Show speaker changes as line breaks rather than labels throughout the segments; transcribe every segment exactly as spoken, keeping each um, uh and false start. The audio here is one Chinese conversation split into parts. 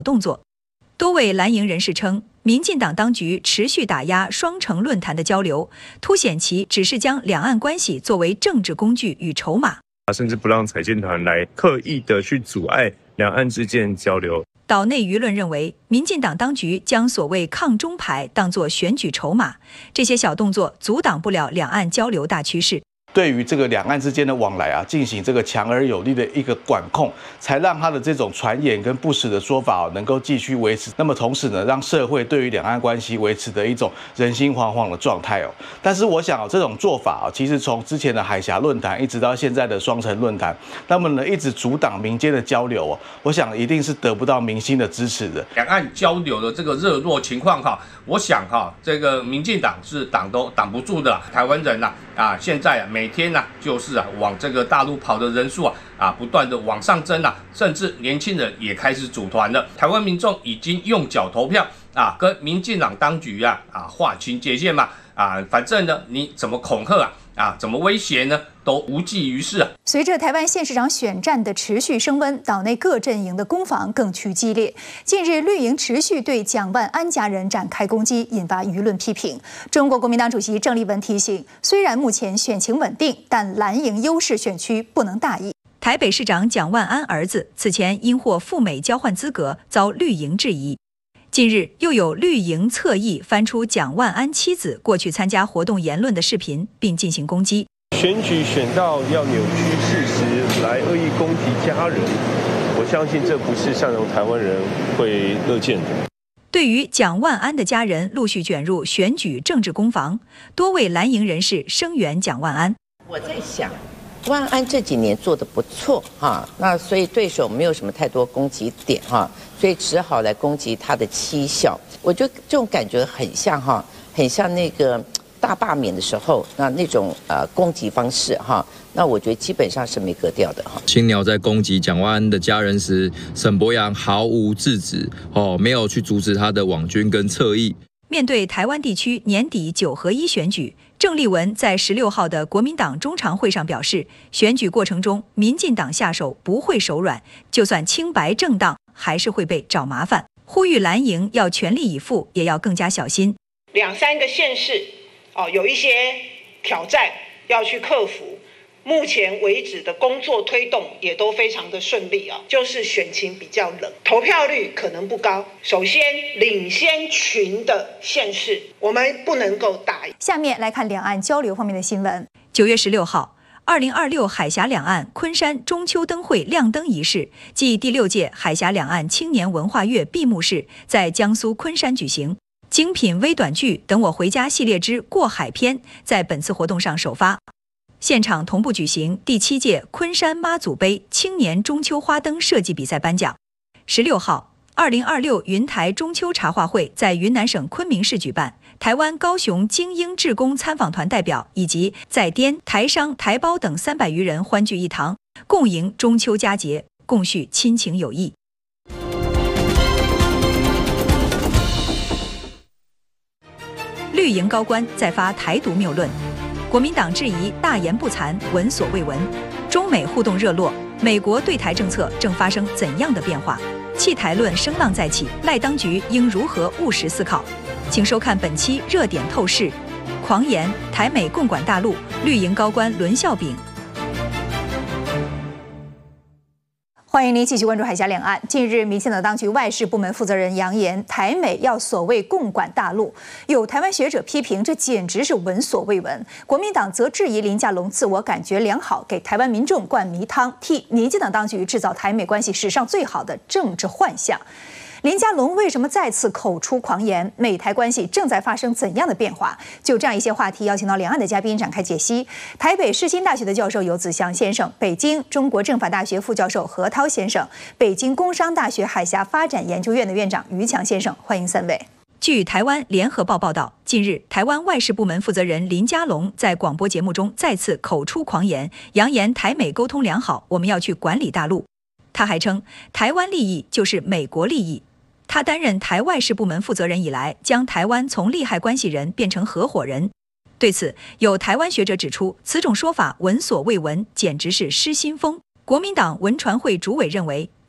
动作。多位蓝营人士称，民进党当局持续打压双城论坛的交流，凸显其只是将两岸关系作为政治工具与筹码，
甚至不让采建团来刻意的去阻碍两岸之间交流。
岛内舆论认为，民进党当局将所谓抗中牌当作选举筹码，这些小动作阻挡不了两岸交流大趋势。
对于这个两岸之间的往来啊，进行这个强而有力的一个管控，才让他的这种传言跟不实的说法、哦、能够继续维持。那么同时呢，让社会对于两岸关系维持的一种人心惶惶的状态哦。但是我想哦，这种做法啊、哦，其实从之前的海峡论坛一直到现在的双城论坛，那么呢一直阻挡民间的交流哦，我想一定是得不到民心的支持的。
两岸交流的这个热络情况哈，我想哈，这个民进党是挡都挡不住的。台湾人呐啊，现在啊每天呐就是啊往这个大陆跑的人数啊啊不断的往上增啊，甚至年轻人也开始组团了。台湾民众已经用脚投票啊，跟民进党当局啊啊划清界限嘛啊，反正呢你怎么恐吓啊啊怎么威胁呢？都无济于事啊！
随着台湾县市长选战的持续升温，岛内各阵营的攻防更趋激烈。近日，绿营持续对蒋万安家人展开攻击，引发舆论批评。中国国民党主席郑丽文提醒，虽然目前选情稳定，但蓝营优势选区不能大意。
台北市长蒋万安儿子此前因获赴美交换资格遭绿营质疑。近日，又有绿营侧翼翻出蒋万安妻子过去参加活动言论的视频，并进行攻击。
选举选到要扭曲事实来恶意攻击家人，我相信这不是善良台湾人会乐见的。
对于蒋万安的家人陆续卷入选举政治攻防，多位蓝营人士声援蒋万安。
我在想，万安这几年做得不错哈，那所以对手没有什么太多攻击点哈，所以只好来攻击他的绩效。我觉得这种感觉很像哈，很像那个大罢免的时候，那那种呃攻击方式哈，那我觉得基本上是没格调的哈。
青鸟在攻击蒋万安的家人时，沈伯洋毫无制止哦，没有去阻止他的网军跟侧翼。
面对台湾地区年底九合一选举，郑丽文在十六号的国民党中常会上表示，选举过程中民进党下手不会手软，就算清白正当，还是会被找麻烦，呼吁蓝营要全力以赴，也要更加小心。
两三个县市哦，有一些挑战要去克服。目前为止的工作推动也都非常的顺利啊，就是选情比较冷，投票率可能不高。首先，领先群的县市，我们不能够大意。
下面来看两岸交流方面的新闻。
九月十六号，二零二六海峡两岸昆山中秋灯会亮灯仪式暨第六届海峡两岸青年文化月闭幕式在江苏昆山举行。精品微短剧《等我回家》系列之过海篇在本次活动上首发，现场同步举行第七届昆山妈祖杯青年中秋花灯设计比赛颁奖。十六号，二零二六云台中秋茶话会在云南省昆明市举办，台湾、高雄精英志工参访团代表以及在滇、台商、台胞等三百余人欢聚一堂，共迎中秋佳节，共叙亲情友谊。绿营高官再发台独谬论，国民党质疑大言不惭，闻所未闻。中美互动热络，美国对台政策正发生怎样的变化？弃台论声浪再起，赖当局应如何务实思考？请收看本期热点透视。狂言台美共管大陆，绿营高官伦笑柄。
欢迎您继续关注海峡两岸。近日，民进党当局外事部门负责人扬言，台美要所谓共管大陆。有台湾学者批评，这简直是闻所未闻。国民党则质疑林佳龙自我感觉良好，给台湾民众灌迷汤，替民进党当局制造台美关系史上最好的政治幻象。林佳龙为什么再次口出狂言？美台关系正在发生怎样的变化？就这样一些话题，邀请到两岸的嘉宾展开解析。台北世新大学的教授游子祥先生，北京中国政法大学副教授何涛先生，北京工商大学海峡发展研究院的院长于强先生，欢迎三位。
据台湾联合报报道，近日台湾外事部门负责人林佳龙在广播节目中再次口出狂言，扬言台美沟通良好，我们要去管理大陆。他还称，台湾利益就是美国利益。他担任台外事部门负责人以来，将台湾从利害关系人变成合伙人。对此，有台湾学者指出，此种说法闻所未闻，简直是失心疯。国民党文传会主委认为，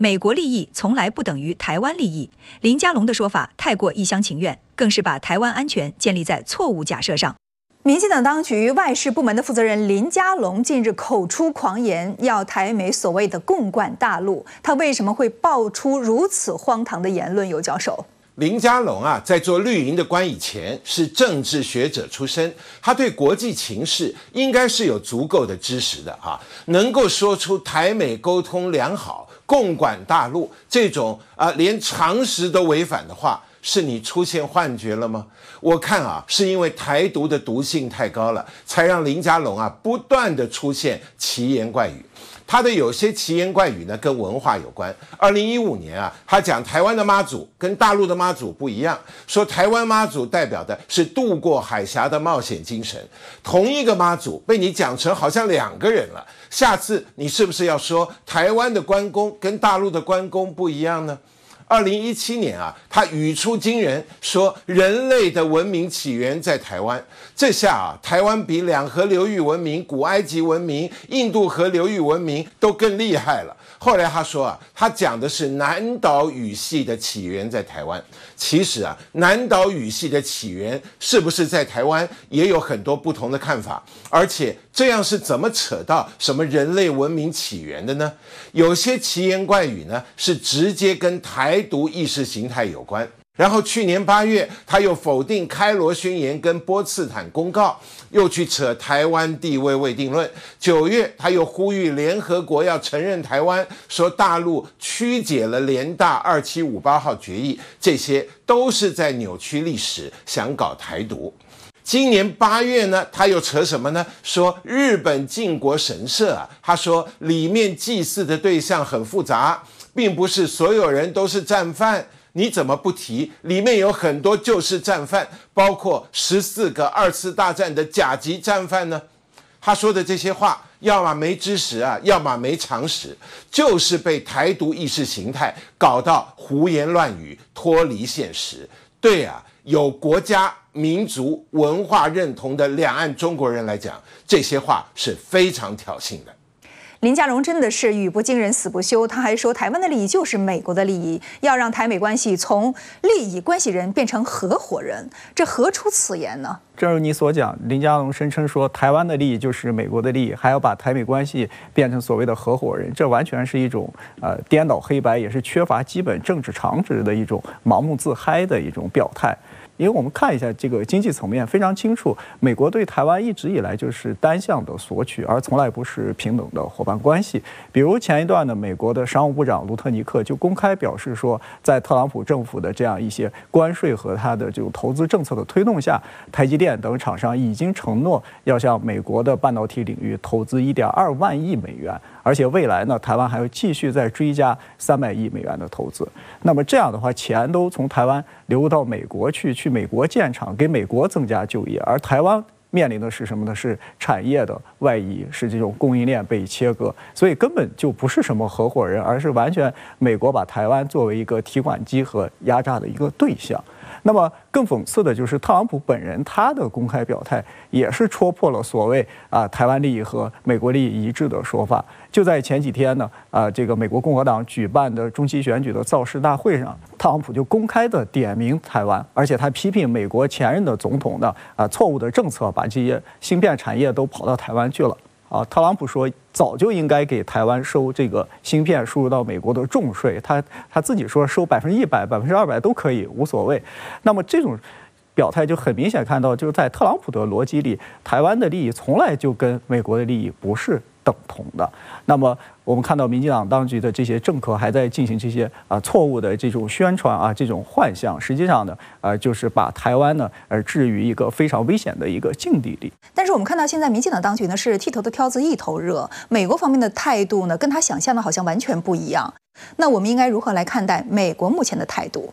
美国利益从来不等于台湾利益。林佳龙的说法太过一厢情愿，更是把台湾安全建立在错误假设上。
民进党当局外事部门的负责人林佳龙近日口出狂言，要台美所谓的共管大陆。他为什么会爆出如此荒唐的言论？尤教授，
林佳龙啊，在做绿营的官以前是政治学者出身，他对国际情势应该是有足够的知识的哈、啊，能够说出台美沟通良好、共管大陆这种啊连常识都违反的话。是你出现幻觉了吗？我看啊，是因为台独的毒性太高了，才让林佳龙啊不断的出现奇言怪语。他的有些奇言怪语呢，跟文化有关。二零一五年啊，他讲台湾的妈祖跟大陆的妈祖不一样，说台湾妈祖代表的是渡过海峡的冒险精神。同一个妈祖被你讲成好像两个人了，下次你是不是要说台湾的关公跟大陆的关公不一样呢？二零一七年啊，他语出惊人，说人类的文明起源在台湾。这下啊，台湾比两河流域文明、古埃及文明、印度河流域文明都更厉害了。后来他说啊，他讲的是南岛语系的起源在台湾。其实啊，南岛语系的起源是不是在台湾，也有很多不同的看法。而且这样是怎么扯到什么人类文明起源的呢？有些奇言怪语呢，是直接跟台独意识形态有关。然后去年八月，他又否定开罗宣言跟波茨坦公告，又去扯台湾地位未定论。九月，他又呼吁联合国要承认台湾，说大陆曲解了联大二七五八号决议，这些都是在扭曲历史，想搞台独。今年八月呢，他又扯什么呢？说日本靖国神社啊，他说里面祭祀的对象很复杂，并不是所有人都是战犯。你怎么不提里面有很多就是战犯，包括十四个二次大战的甲级战犯呢？他说的这些话，要么没知识啊，要么没常识，就是被台独意识形态搞到胡言乱语，脱离现实。对啊，有国家、民族、文化认同的两岸中国人来讲，这些话是非常挑衅的。
林佳龙真的是语不惊人死不休，他还说台湾的利益就是美国的利益，要让台美关系从利益关系人变成合伙人，这何出此言呢？
正如你所讲，林佳龙声称说台湾的利益就是美国的利益，还要把台美关系变成所谓的合伙人，这完全是一种呃颠倒黑白，也是缺乏基本政治常识的一种盲目自嗨的一种表态。因为我们看一下这个经济层面非常清楚，美国对台湾一直以来就是单向的索取，而从来不是平等的伙伴关系。比如前一段呢，美国的商务部长卢特尼克就公开表示说，在特朗普政府的这样一些关税和他的这种投资政策的推动下，台积电等厂商已经承诺要向美国的半导体领域投资一点二万亿美元，而且未来呢，台湾还会继续再追加三百亿美元的投资。那么这样的话，钱都从台湾流到美国去，去美国建厂，给美国增加就业，而台湾面临的是什么呢？是产业的外移，是这种供应链被切割，所以根本就不是什么合伙人，而是完全美国把台湾作为一个提款机和压榨的一个对象。那么更讽刺的就是特朗普本人，他的公开表态也是戳破了所谓啊台湾利益和美国利益一致的说法。就在前几天呢，啊这个美国共和党举办的中期选举的造势大会上，特朗普就公开的点名台湾，而且他批评美国前任的总统的啊错误的政策，把这些芯片产业都跑到台湾去了。啊，特朗普说早就应该给台湾收这个芯片输入到美国的重税，他他自己说收百分之一百、百分之二百都可以，无所谓。那么这种表态就很明显看到，就是在特朗普的逻辑里，台湾的利益从来就跟美国的利益不是等同的。那么我们看到民进党当局的这些政客还在进行这些啊错误的这种宣传啊，这种幻象，实际上呢，呃，就是把台湾呢呃置于一个非常危险的一个境地里。
但是我们看到现在民进党当局呢是剃头的挑子一头热，美国方面的态度呢跟他想象的好像完全不一样。那我们应该如何来看待美国目前的态度？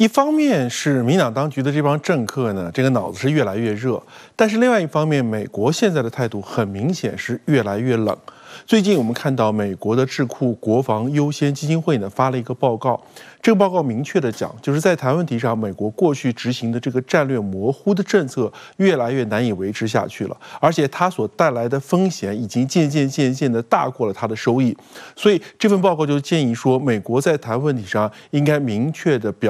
一方面是民党当局的这帮政客呢，这个脑子是越来越热，但是另外一方面，美国现在的态度很明显是越来越冷。最近我们看到美国的智库国防优先基金会呢发了一个报告，这个报告明确的讲，就是在台湾问题上，美国过去执行的这个战略模糊的政策越来越难以维持下去了，而且它所带来的风险已经渐渐渐渐的大过了它的收益，所以这份报告就建议说，美国在台湾问题上应该明确的表